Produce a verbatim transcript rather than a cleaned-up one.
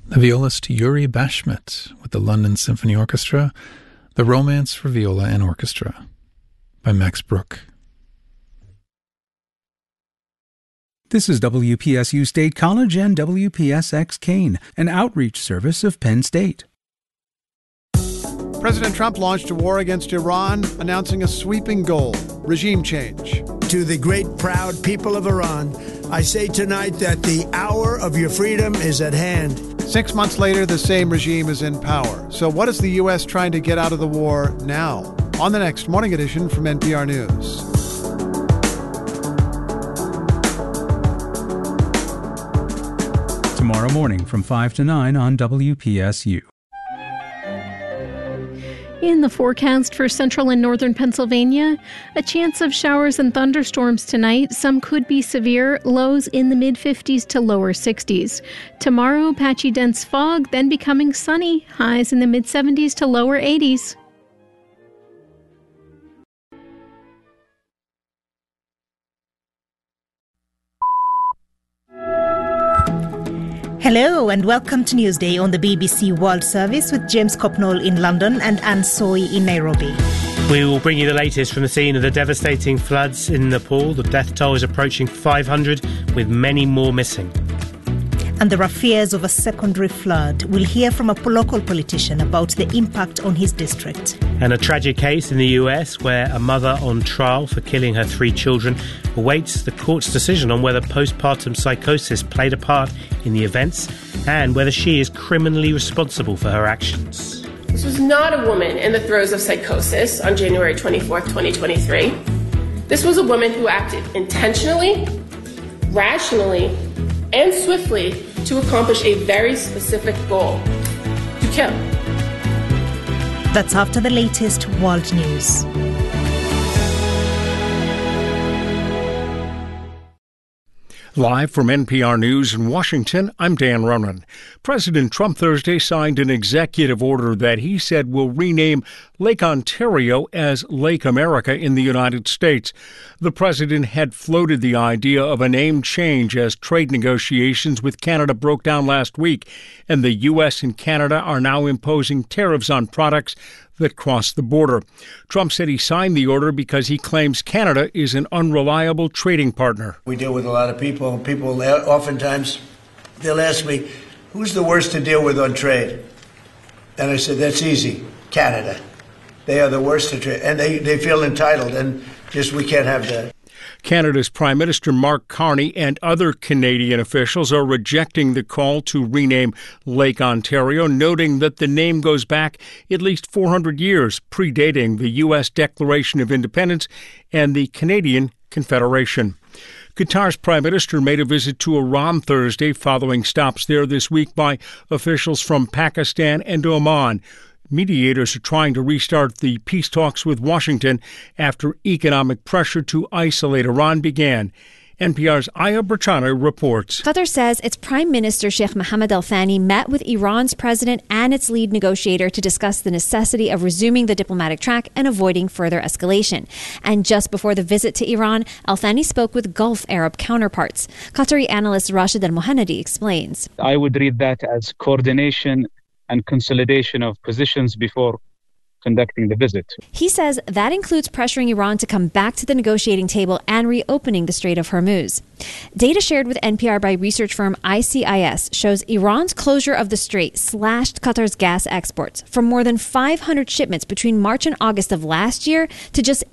The violist Yuri Bashmet with the London Symphony Orchestra, The Romance for Viola and Orchestra by Max Bruch. This is W P S U State College and W P S X Kane, an outreach service of Penn State. President Trump launched a war against Iran, announcing a sweeping goal, regime change. To the great, proud people of Iran, I say tonight that the hour of your freedom is at hand. Six months later, the same regime is in power. So what is the U S trying to get out of the war now? On the next Morning Edition from N P R News. Tomorrow morning from five to nine on W P S U. In the forecast for central and northern Pennsylvania, a chance of showers and thunderstorms tonight. Some could be severe, lows in the mid-fifties to lower sixties. Tomorrow, patchy dense fog, then becoming sunny, highs in the mid-seventies to lower eighties. Hello and welcome to Newsday on the B B C World Service with James Copnall in London and Anne Soy in Nairobi. We will bring you the latest from the scene of the devastating floods in Nepal. The death toll is approaching five hundred, with many more missing. And there are fears of a secondary flood. We'll hear from a local politician about the impact on his district. And a tragic case in the U S where a mother on trial for killing her three children awaits the court's decision on whether postpartum psychosis played a part in the events and whether she is criminally responsible for her actions. This was not a woman in the throes of psychosis on January twenty-fourth, twenty twenty-three. This was a woman who acted intentionally, rationally, and swiftly to accomplish a very specific goal: to kill. That's after the latest world news. Live from N P R News in Washington, I'm Dan Ronan. President Trump Thursday signed an executive order that he said will rename Lake Ontario as Lake America in the United States. The president had floated the idea of a name change as trade negotiations with Canada broke down last week, and the U S and Canada are now imposing tariffs on products that cross the border. Trump said he signed the order because he claims Canada is an unreliable trading partner. We deal with a lot of people. People oftentimes, they'll ask me, who's the worst to deal with on trade? And I said, that's easy, Canada. They are the worst to trade. And they, they feel entitled, and just we can't have that. Canada's Prime Minister Mark Carney and other Canadian officials are rejecting the call to rename Lake Ontario, noting that the name goes back at least four hundred years, predating the U S Declaration of Independence and the Canadian Confederation. Qatar's Prime Minister made a visit to Iran Thursday following stops there this week by officials from Pakistan and Oman. Mediators are trying to restart the peace talks with Washington after economic pressure to isolate Iran began. N P R's Aya Berchana reports. Qatar says its Prime Minister Sheikh Mohammed Al Thani met with Iran's president and its lead negotiator to discuss the necessity of resuming the diplomatic track and avoiding further escalation. And just before the visit to Iran, Al Thani spoke with Gulf Arab counterparts. Qatari analyst Rashid Al Mohannadi explains. I would read that as coordination and consolidation of positions before conducting the visit. He says that includes pressuring Iran to come back to the negotiating table and reopening the Strait of Hormuz. Data shared with N P R by research firm I C I S shows Iran's closure of the strait slashed Qatar's gas exports from more than five hundred shipments between March and August of last year to just